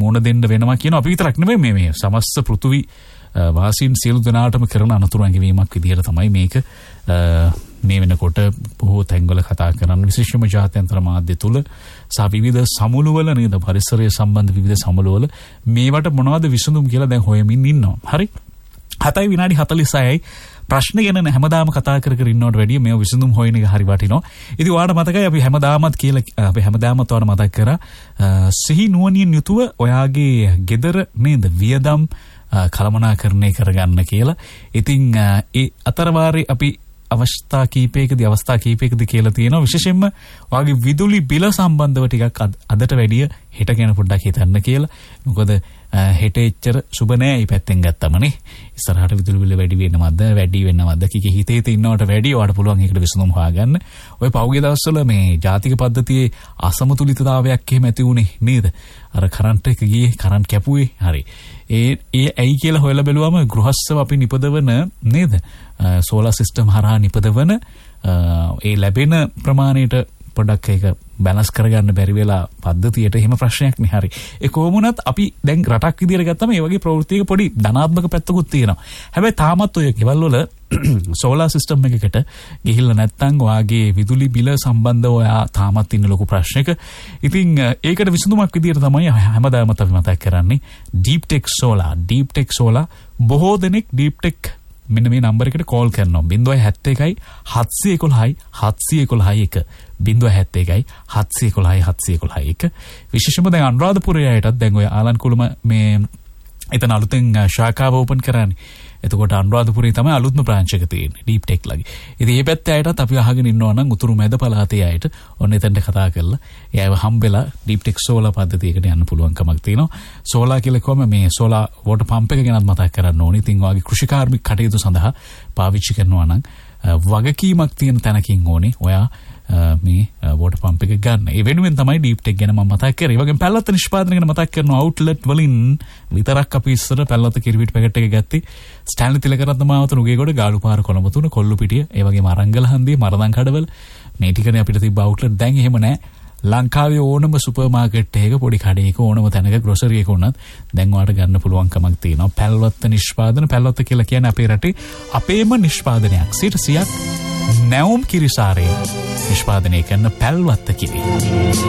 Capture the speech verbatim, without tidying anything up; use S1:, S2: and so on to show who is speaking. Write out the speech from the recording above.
S1: මුණ දෙන්න වෙනවා කියන අපි විතරක් නෙමෙයි මේ මේ සමස්ත පෘථිවි වාසීන් සියලු දෙනාටම කරන අනතුරු ඇඟවීමක් විදිහට තමයි මේක මේ වෙනකොට බොහෝ තැන්වල කතා කරන්නේ විශේෂයෙන්ම ජාත්‍යන්තර මාධ්‍ය තුල සහ විවිධ සමුළුවල නේද පරිසරය සම්බන්ධ විවිධ සමුළුවල මේවට මොනවද විසඳුම් කියලා දැන් හොයමින් ඉන්නවා. හරි. හතයි විනාඩි හතළිසයි ප්‍රශ්න ගැන හැමදාම කතා කර කර ඉන්නවට වැඩිය මේ විසඳුම් හොයන එක හරි වටිනවා. ඉතින් ඔයාලට මතකයි අපි හැමදාමත් කියලා අපි හැමදාමත් ඔයාලට මතක් කරා සිහි නුවණින් යුතුව ඔයාගේ ගෙදර නේද වියදම් කළමනාකරණය කරගන්න කියලා. ඉතින් ඒ අතරවාරේ අපි අවස්ථා කීපයකදී අවස්ථා කීපයකදී කියලා තියෙනවා විශේෂයෙන්ම ඔයාගේ විදුලි බිල සම්බන්ධව ටිකක් අදට වැඩිය හෙට ගැන පොඩ්ඩක් හිතන්න කියලා. මොකද හෙට එච්චර සුබ නෑ මේ පැත්තෙන් ගත්තමනේ. ඉස්සරහට විදුලි බිල වැඩි වෙනවද වැඩි වෙනවද කිකේ හිතේ තින්නවට වැඩි ඔයාලට පුළුවන් ඒකට විසඳුම් හොයාගන්න. ඔය පහුගිය දවස්වල මේ ජාතික පද්ධතියේ අසමතුලිතතාවයක් එහෙම ඇති වුණේ නේද? අර කරන්ට් එක ගියේ කරන්ට් කැපුවේ. හරි. ඒ ඒ ඇයි කියලා හොයලා බැලුවම ගෘහස්ව අපි නිපදවන නේද? සෝලාර් සිස්ටම් හරහා නිපදවන ඒ ලැබෙන ප්‍රමාණයට පොඩක් ඒක බැලන්ස් කරගන්න බැරි වෙලා පද්ධතියට එහෙම ප්‍රශ්නයක් නේ. හරි. ඒ කොහොමුණත් අපි දැන් රටක් විදියට ගත්තම මේ වගේ ප්‍රවෘත්තියක පොඩි ධනාත්මක පැත්තකුත් තියෙනවා. හැබැයි තාමත් ඔය ගෙවල් වල සෝලාර් සිස්ටම් එකකට ගිහිල්ලා නැත්නම් ඔයාගේ විදුලි බිල සම්බන්ධව ඔයා තාමත් ඉන්න ලොකු ප්‍රශ්නයක. ඉතින් ඒකට විසඳුමක් විදියට තමයි හැමදාම අපි මතක් කරන්නේ deep tech solar. Deep tech solar බොහෝ දෙනෙක් ඩීප් ටෙක් මෙන්න මේ නම්බර එකට කෝල් කරනවා. ज़ीरो सात वन एक හත්සිය එකොළහයි හත්සිය එකොළහයි එක ज़ीरो सात वन एक හත්සිය එකොළහයි හත්සිය එකොළහයි එක. විශේෂයෙන්ම දැන් අනුරාධපුරයටත් දැන් ඔය ආලන් කුළුම මේ එතන අලුතෙන් ශාඛාව ඕපන් කරන්නේ. එතකොට අනුරාධපුරේ තමයි අලුත්ම බ්‍රාන්ච් එක තියෙන්නේ ඩීප් ටෙක් ලගේ. ඉතින් මේ පැත්තේ අයටත් අපි අහගෙන ඉන්නවා නම් උතුරු මැද පළාතේ අයට ඔන්න එතනට කතා කරලා එයාව හම්බෙලා ඩීප් ටෙක් සෝලාර් පද්ධතියකට යන්න පුළුවන් කමක් තියෙනවා. සෝලාර් කියලා කොහොම මේ සෝලාර් වෝටර් පම්ප් එක ගැනත් මතක් කරන්න ඕනේ. ඉතින් ඔයාගේ කෘෂිකාර්මික කටයුතු සඳහා පාවිච්චි කරනවා නම් වගකීමක් තියෙන තැනකින් ඕනේ ඔයා මේ වෝටර් පම්ප් එක ගන්න. ඒ වෙනුවෙන් තමයි ඩීප් ටෙක් ගැන මම මතක් කරේ. ඒ වගේම පැල්ලත් නිෂ්පාදනය ගැන මතක් කරනවා. අවුට්ලට් වලින් විතරක් අපි ඉස්සර පැල්ලත් කිරිවිට පැකට් එක ගත්තේ ස්ටෑන්ලි තිලකරත්න මාවත නුගේගොඩ ගාලුපාර කොළඹ තුන කොල්ලු පිටිය ඒ වගේම අරංගල හන්දිය මරදන් කඩවල මේ ටිකනේ අපිට තිබ්බ අවුට්ලට්. දැන් එහෙම නැහැ. ලංකාවේ ඕනම සුපර් මාකට් එකක පොඩි කඩේක ඕනම තැනක ග්‍රොසරි එක උනත් දැන් ඔයාලට ගන්න පුළුවන් කමක් තියෙනවා. පැල්ලත් නිෂ්පාදන පැල්ලත් කියලා කියන්නේ අපේ රටේ අපේම නිෂ්පාදනයක්. සිට සියක් නැවුම් කිරිසාරේ නිෂ්පාදනය කරන පැල්වත්ත කිරි.